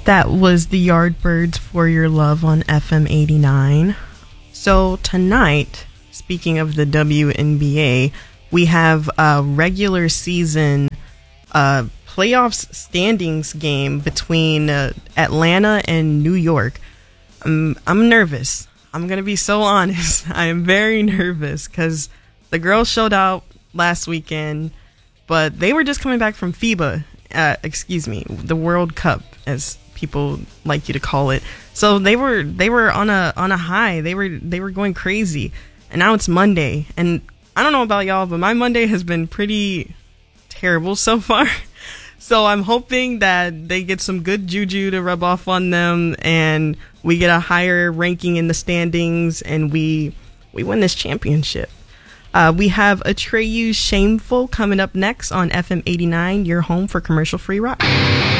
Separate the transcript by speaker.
Speaker 1: That was the Yardbirds for Your Love on FM 89. So tonight, speaking of the WNBA, we have a regular season playoffs standings game between Atlanta and New York. I'm nervous. I'm going to be so honest. I am very nervous because the girls showed out last weekend, but they were just coming back from FIBA. The World Cup, as people like you to call it. So they were on a high. They were going crazy. And now it's Monday. And I don't know about y'all, but my Monday has been pretty terrible so far. So I'm hoping that they get some good juju to rub off on them and we get a higher ranking in the standings and we win this championship. We have Atreyu Shameful coming up next on FM 89, your home for commercial-free rock.